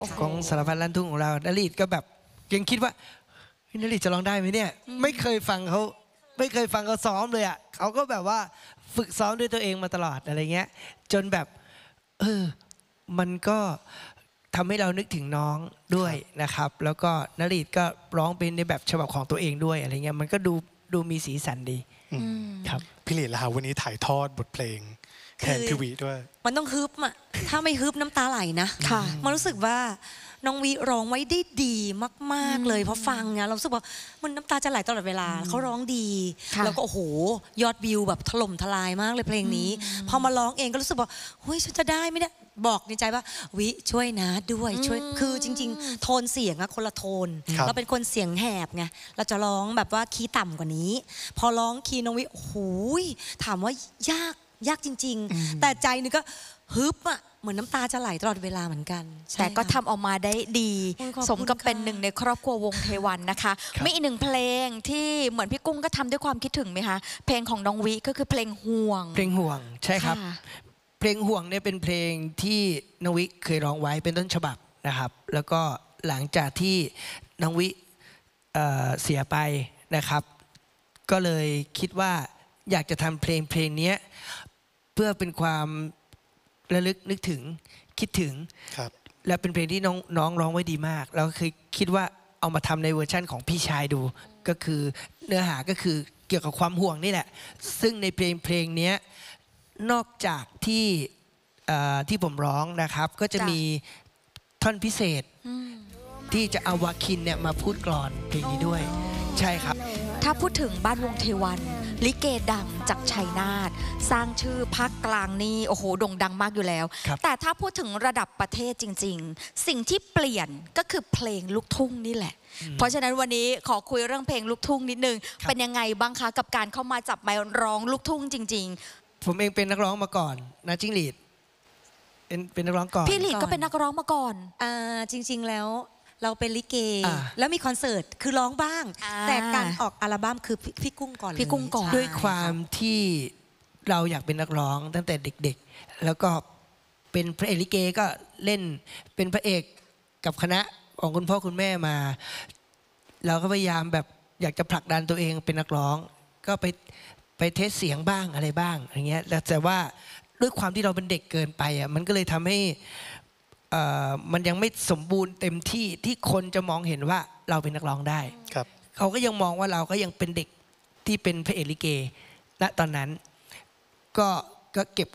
ของสารพัดลั่นทุ่งของเรานฤทธิ์ก็แบบยังคิดว่านฤทธิ์จะร้องได้ไหมเนี่ยไม่เคยฟังเขาซ้อมเลยอ่ะเขาก็แบบว่าฝึกซ้อมด้วยตัวเองมาตลอดอะไรเงี้ยจนแบบมันก็ทำให้เรานึกถึงน้องด้วยนะครับแล้วก็นฤทธิ์ก็ร้องเป็นในแบบฉบับของตัวเองด้วยอะไรเงี้ยมันก็ดูมีสีสันดีครับพี่หลีดล่ะวันนี้ถ่ายทอดบทเพลงแทนพี่วิด้วยมันต้องฮึบอ่ะถ้าไม่ฮึบน้ำตาไหลนะมันรู้สึกว่าน้องวิร้องไว้ได้ดีมากๆเลยเพราะฟังเนี่ยเรารู้สึกว่ามันน้ำตาจะไหลตลอดเวลาเขาร้องดีแล้วก็โอ้โหยอดวิวแบบถล่มทลายมากเลยเพลงนี้พอมาร้องเองก็รู้สึกว่าเฮ้ยฉันจะได้ไหมเนี่ยบอกในใจว่าวิช่วยนะด้วยช่วยคือจริงๆโทนเสียงอะคนละโทนเราเป็นคนเสียงแหบไงเราจะร้องแบบว่าคีย์ต่ำกว่านี้พอร้องคีย์น้องวิโอ้โหถามว่ายากจริงๆแต่ใจนึงก็ฮึบอะเหมือนน้ำตาจะไหลตลอดเวลาเหมือนกันแต่ก็ทำออกมาได้ดีสมกับเป็นหนึ่งในครอบครัววงเทวันนะคะมีอีกหนึ่งเพลงที่เหมือนพี่กุ้งก็ทำด้วยความคิดถึงไหมคะเพลงของน้องวิก็คือเพลงห่วงใช่ครับเพลงห่วงเนี่ยเป็นเพลงที่น้องวิเคยร้องไว้เป็นต้นฉบับนะครับแล้วก็หลังจากที่น้องวิเสียไปนะครับก็เลยคิดว่าอยากจะทำเพลงนี้เพื่อเป็นความระลึกนึกถึงคิดถึงและเป็นเพลงที่น้องร้องไว้ดีมากเราเคยคิดว่าเอามาทำในเวอร์ชั่นของพี่ชายดูก็คือเนื้อหาก็คือเกี่ยวกับความห่วงนี่แหละซึ่งในเพลงนี้นอกจากที่ผมร้องนะครับก็จะมีท่อนพิเศษที่จะเอาวาคินเนี่ยมาพูดกลอนเพลงนี้ด้วยใช่ครับถ้าพูดถึงบ้านวงเทวันลิเกดังจากชัยนาทสร้างชื่อภาคกลางนี่โอ้โหโด่งดังมากอยู่แล้วแต่ถ้าพูดถึงระดับประเทศจริงๆสิ่งที่เปลี่ยนก็คือเพลงลูกทุ่งนี่แหละเพราะฉะนั้นวันนี้ขอคุยเรื่องเพลงลูกทุ่งนิดนึงเป็นยังไงบ้างคะกับการเข้ามาจับไมค์ร้องลูกทุ่งจริงๆผมเองเป็นนักร้องมาก่อนนะจิ้งหรีดเป็นนักร้องก่อนพี่หลีดก็เป็นนักร้องมาก่อนจริงๆแล้วเราเป็นลิเกแล้วมีคอนเสิร์ตคือร้องบ้างแต่การออกอัลบั้มคือพี่กุ้งก่อนด้วยความที่เราอยากเป็นนักร้องตั้งแต่เด็กๆแล้วก็เป็นพระเอกลิเกก็เล่นเป็นพระเอกกับคณะของคุณพ่อคุณแม่มาเราก็พยายามแบบอยากจะผลักดันตัวเองเป็นนักร้องก็ไปเทสเสียงบ้างอะไรบ้างอย่างเงี้ยแต่ว่าด้วยความที่เราเป็นเด็กเกินไปอ่ะมันก็เลยทำให้มันยังไม่สมบูรณ์เต็มที่ที่คนจะมองเห็นว่าเราเป็นนักร้องได้เขาก็ยังมองว่าเราก็ยังเป็นเด็กที่เป็นพระเอกลิเกณตอนนั้นก็เก็บ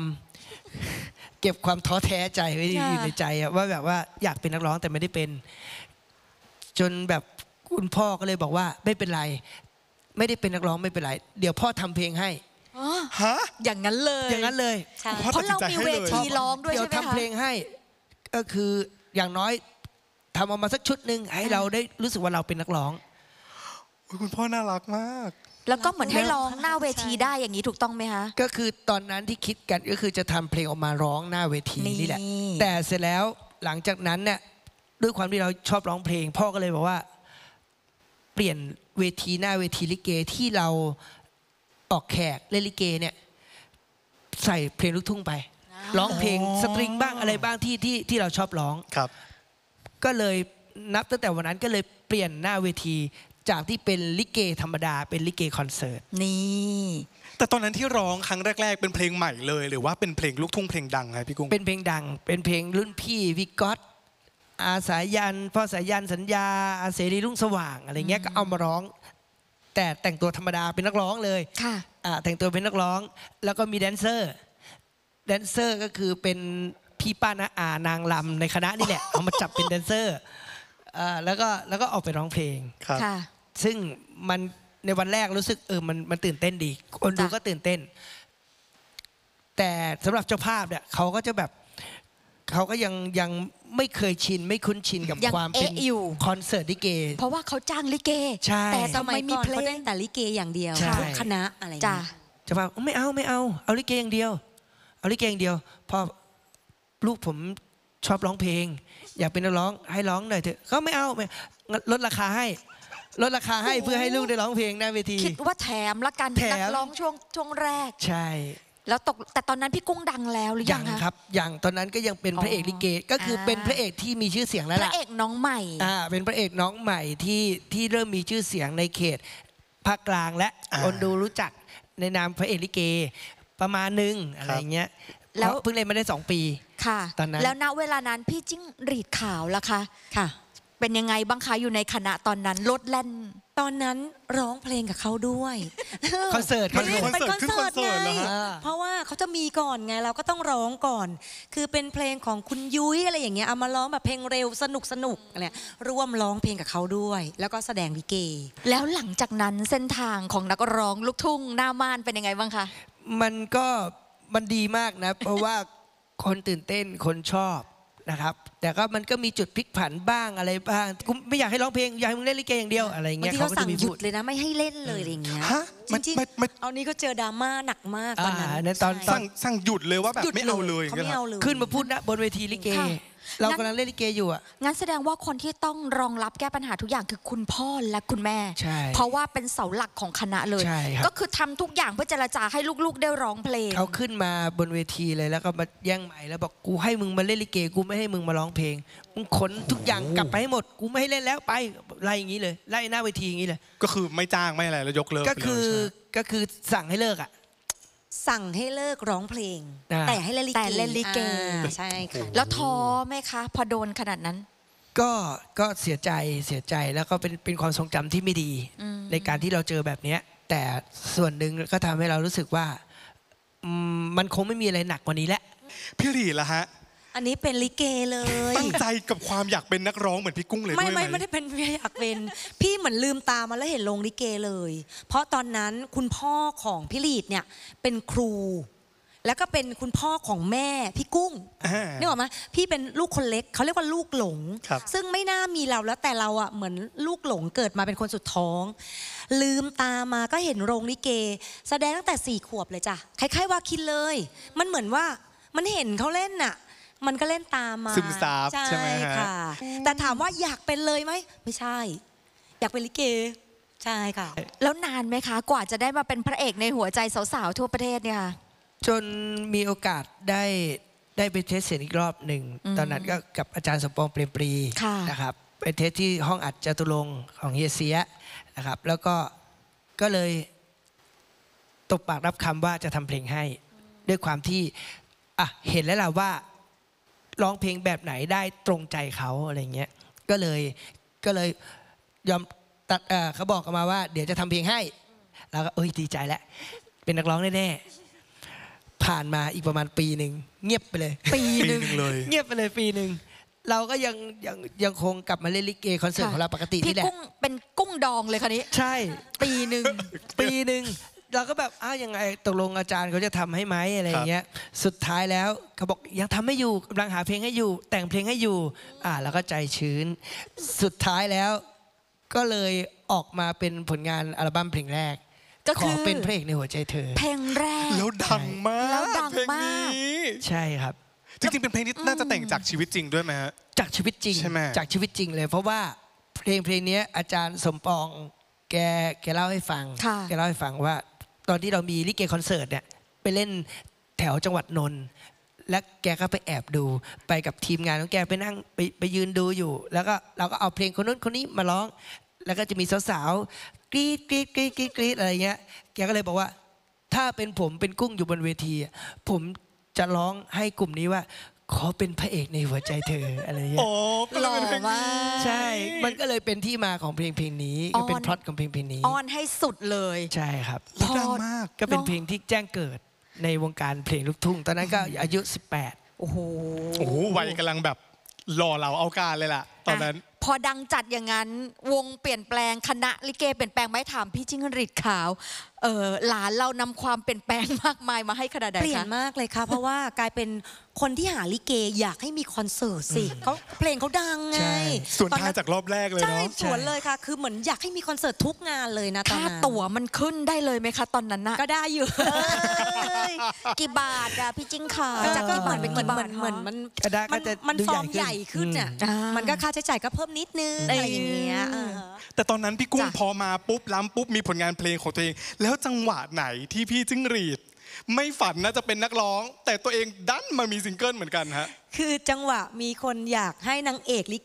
ความท้อแท้ใจไว้อยู่ในใจว่าแบบว่าอยากเป็นนักร้องแต่ไม่ได้เป็นจนแบบคุณพ่อก็เลยบอกว่าไม่เป็นไรไม่ได้เป็นนักร้องไม่เป็นไรเดี๋ยวพ่อทำเพลงให้อย่างนั้นเลยเพราะเรามีเวทีร้องด้วยใช่ไหมคะเดี๋ยวทำเพลงให้ก็คืออย่างน้อยทำออกมาสักชุดหนึ่งให้เราได้รู้สึกว่าเราเป็นนักร้องคุณพ่อน่ารักมากแล้วก็เหมือนให้ร้องหน้าเวทีได้อย่างนี้ถูกต้องไหมคะก็คือตอนนั้นที่คิดกันก็คือจะทำเพลงออกมาร้องหน้าเวทีนี่แหละแต่เสร็จแล้วหลังจากนั้นเนี่ยด้วยความที่เราชอบร้องเพลงพ่อก็เลยบอกว่าเปลี่ยนเวทีหน้าเวทีลิเกที่เราออกแขกเล่นลิเกเนี่ยใส่เพลงลูกทุ่งไปร้องเพลงสตริงบ้างอะไรบ้างที่เราชอบร้องก็เลยนับตั้งแต่วันนั้นก็เลยเปลี่ยนหน้าเวทีจากที่เป็นลิเกธรรมดาเป็นลิเกคอนเสิร์ตนี่แต่ตอนนั้นที่ร้องครั้งแรกๆเป็นเพลงใหม่เลยหรือว่าเป็นเพลงลูกทุ่งเพลงดังครับพี่กุ้งเป็นเพลงดังเป็นเพลงรุ่นพี่วิก๊อตอาสายันพ่อสายันสัญญาอาเสรีรุ่งสว่างอะไรเงี้ยก็เอามาร้องแต่แต่งตัวธรรมดาเป็นนักร้องเลยแต่งตัวเป็นนักร้องแล้วก็มีแดนเซอร์ก็คือเป็นพี่ป้าน้าอานางรำในคณะนี่แหละเอามาจับเป็นแดนเซอร์แล้วก็ออกไปร้องเพลงซึ่งมันในวันแรกรู้สึกมันตื่นเต้นดีคนดูก็ตื่นเต้นแต่สำหรับเจ้าภาพเนี่ยเขาก็จะแบบเขาก็ยังไม่เคยชินไม่คุ้นชินกับความเป็นคอนเสิร์ตลิเกเพราะว่าเขาจ้างลิเกแต่สมัยก่อนเขาได้แต่ลิเกอย่างเดียวทุกคณะอะไรเจ้าภาพไม่เอาลิเกอย่างเดียวเอาลิเกอย่างเดียวพอลูกผมชอบร้องเพลงอยากเป็นนักร้องให้ร้องหน่อยเถอะเขาไม่เอาลดราคาให้เพื่อให้ลูกได้ร้องเพลงหน้าเวทีคิดว่าแถมละกันนักร้องช่วงแรกใช่แล้วแต่ตอนนั้นพี่กุ้งดังแล้วหรือยังคะครับยังตอนนั้นก็ยังเป็นพระเอกลิเกก็คือเป็นพระเอกที่มีชื่อเสียงแล้วพล่ะระเอกน้องใหม่เป็นพระเอกน้องใหม่ที่เริ่มมีชื่อเสียงในเขตภาคกลางและคนดูรู้จักในนามพระเอกลิเกประมาณนึงอะไรเงี้ยแล้แล้ว วเพิ่งเล่นมาได้2 ปีค่ะตอนนั้นแล้วณเวลานั้นพี่จิ้งหรีดขาวล่ะคะค่ะเป็นยังไงบ้างคะอยู่ในคณะตอนนั้นรถแล่นตอนนั้นร้องเพลงกับเขาด้วยคอนเสิร์ตมันเป็นคอนเสิร์ตเหรอฮะเพราะว่าเขาจะมีก่อนไงเราก็ต้องร้องก่อน คือเป็นเพลงของคุณยุ้ยอะไรอย่างเงี้ยเอามาร้องแบบเพลงเร็วสนุกอะไรร่วมร้องเพลงกับเขาด้วย แล้วก็แสดงลิเกแล้วหลังจากนั้นเส้นทางของนักร้องลูกทุ่งหน้าม่านเป็นยังไงบ้างคะมันดีมากนะ เพราะว่าคนตื่นเต้นคนชอบนะครับ แต่ก็มันก็มีจุดพลิกผันบ้างอะไรบ้างกูไม่อยากให้ร้องเพลงอยากให้มึงเล่นลิเกอย่างเดียวอะไรบางเงี้ยทีเขาเขาก็สั่จะงมีหยุพูดดเลยนะไม่ให้เล่นเลยอะไรอย่างเงี้ยฮะจมันริงมันๆเอานี้ก็เจอดราม่าหนักมากตอนนั้นในตอนใช่สั่งหยุดเลยว่าแบบหยุดไม่เอาเลยเขาไม่เอาเลยขึ้นมาพูดนะบนเวทีลิเกค่ะเรากำลังเล่นลิเกอยู่อ่ะงั้นแสดงว่าคนที่ต้องรองรับแก้ปัญหาทุกอย่างคือคุณพ่อและคุณแม่ใช่เพราะว่าเป็นเสาหลักของคณะเลยใช่ครับก็คือทำทุกอย่างเพื่อเจรจาให้ลูกๆได้ร้องเพลงเขาขึ้นมาบนเวทีเลยแล้วก็มาแย่งไมค์แล้วบอกกูให้มึงมาเล่นลิเกกูไม่ให้มึงมาร้องเพลงมึงขนทุกอย่างกลับไปให้หมดกูไม่ให้เล่นแล้วไปไล่อย่างนี้เลยไล่หน้าเวทีอย่างนี้เลยก็คือไม่จ้างไม่อะไรแล้วยกเลิกก็คือไปเลยใช่ไหมก็คือสั่งให้เลิกอ่ะสั่งให้เลิกร้องเพลงอ่าแต่ให้เล่นลิเกแต่เล่นลิเกใช่ค่ะแล้วท้อไหมคะ พอโดนขนาดนั้นก็เสียใจแล้วก็เป็นความทรงจำที่ไม่ดี ในการที่เราเจอแบบเนี้ยแต่ส่วนหนึ่งก็ทำให้เรารู้สึกว่ามันคงไม่มีอะไรหนักกว่านี้แล้วพี่หลีล่ะฮะอันนี้เป็นลิเกเลยตั้งใจกับความอยากเป็นนักร้องเหมือนพี่กุ้งเลยด้วยไหมไม่ได้เป็นพี่อยากเป็น พี่เหมือนลืมตามาแล้วเห็นโรงลิเกเลย เพราะตอนนั้นคุณพ่อของพี่ลีดเนี่ยเป็นครู แล้วก็เป็นคุณพ่อของแม่พี่กุ้งอ่านึกออกไหมพี่เป็นลูกคนเล็กเขาเรียกว่าลูกหลงครับซึ่งไม่น่ามีเราแล้วแต่เราอ่ะเหมือนลูกหลงเกิดมาเป็นคนสุดท้อง ลืมตามาก็เห็นโรงลิเก แสดงตั้งแต่4 ขวบเลยจ้ะคล้ายๆว่าคินเลย มันเหมือนว่ามันเห็นเขาเล่นน่ะ มันก็เล่นตามมาซึมซาบใช่ไหมฮะค่ะ แต่ถามว่าอยากเป็นเลยไหมไม่ใช่ อยากเป็นลิเกใช่ค่ะแล้วนานไหมคะ กว่าจะได้มาเป็นพระเอกในหัวใจสาวๆทั่วประเทศเนี่ยค่ะจนมีโอกาสได้ไปเทสเสียงอีกรอบหนึ่งตอนนั้นก็กับอาจารย์สมปองเปรมปรีค่ะนะครับไปเทสที่ห้องอัดจตุรงค์ของเฮียเสียนะครับแล้วก็เลยตบปากรับคำว่าจะทำเพลงให้ ด้วยความที่เห็นแล้วล่ะว่าร้องเพลงแบบไหนได้ตรงใจเขาอะไรเงี้ยก็เลยยอมตัดเขาบอกกันมาว่าเดี๋ยวจะทำเพลงให้แล้วก็ดีใจแล้วเป็นนักร้องแน่ๆผ่านมาอีกประมาณปีหนึ่งเงียบไปเลยปีหนึ่งเลยเงียบไปเลยปีหนึ่งเราก็ยังคงกลับมาเล่นลิเกคอนเสิร์ตของเราปกติพี่นี่แหละกุ้งเป็นกุ้งดองเลยคันนี้ใช่ปีหนึ่งปีหนึ่งเราก็แบบยังไงตกลงอาจารย์เขาจะทำให้ไหมอะไรอย่างเงี้ยสุดท้ายแล้วเขาบอกยังทำให้อยู่กำลังหาเพลงให้อยู่ แต่งเพลงให้อยู่แล้วก็ใจชื้น สุดท้ายแล้วก็เลยออกมาเป็นผลงานอัลบั้มเพลงแรกก็ขคือ อเป็นพระเอกในหัวใจเธอเพลงแรกแล้วดังมากแล้วดังเพลงมากนี้ใช่ครับจริงๆเป็นเพลงที่น่าจะแต่งจากชีวิตจริงด้วยไหมฮะจากชีวิตจริงใช่ไหมจากชีวิตจริงเลย เพราะว่าเพลงนี้อาจารย์สมปองแกเล่าให้ฟังค่ะแกเล่าให้ฟังว่า ตอนที่เรามีลิเกคอนเสิร์ตเนี่ยไปเล่นแถวจังหวัดนนท์และแกก็ไปแอบดูไปกับทีมงานของแกไปนั่งไปยืนดูอยู่ แล้วก็เราก็เอาเพลงคนนู้นคนนี้มาร้อง แล้วก็จะมีสาวๆกรี๊ดกรี๊ดกรี๊ดกรี๊ดกรี๊ดอะไรเงี้ยแกก็เลยบอกว่าถ้าเป็นผมเป็นกุ้งอยู่บนเวทีผมจะร้องให้กลุ่มนี้ว่า ขอเป็นพระเอกในหัวใจเธออะไรเงี้โอ้ยก็เลยเป็นเพลงหล่อนี้มากใช่ มันก็เลยเป็นที่มาของเพลงนี้อ้ก็อนเป็นพล็อตของเพลงนี้อ้อนให้สุดเลยใช่ครับแล้วดังมากก็เป็นเนอะเพลงที่แจ้งเกิดในวงการเพลงลูกทุ่ง ตอนนั้นก็อายุ 18 โอ้โหโอ้โหวัยกำลังแบบหล่อเหลาเอาการเลยล่ะ ตอนนั้นพอดังจัดอย่างนั้นวงเปลี่ยนแปลงคณะลิเกเปลี่ยนแปลงไหมถามพี่จิ้งหรีดขาวหลานเรานำความเปลี่ยนแปลงมากมายมาให้ขนาดไหนเปลี่ยนคะมากเลยค่ะ เพราะว่ากลายเป็นคนที่หาลิเกอยากให้มีคอนเสิร์ตสิเขาเพลงเขาดังไงใช่ส่วนตอทางจากรอบแรกเลยใช่เนาะสวนเลยค่ะ คือเหมือนอยากให้มีคอนเสิร์ตทุกงานเลยนะตอนค่านั้นตั๋วมันขึ้นได้เลยไหมคะตอนนั้นน่ะก็ได้อยู่กี่บาทอะพี่จิ้งขาจากก็กี่บาทเป็นกี่บาทเหมือนมันก็ได้ก็จะมันดูฟใหอญ่ร์มขึ้นใหญ่ขึ้นอ่ะอืมมันก็ค่าใช้จ่ายก็เพิ่มนิดนึงอะไรอย่างเงี้ยแต่ตอนนั้นพี่กุ้งจ้ะพอมาปุ๊บล้ำปุ๊บมีผลงานเพลงของตัวเอง แล้วจังหวะไหนที่พี่จิ้งหรีดไม่ฝันนะจะเป็นนักร้อง แต่ตัวเองดันมามีซิงเกิลเหมือนกันฮะคือจังหวะมีคนอยากให้นางเอกลิ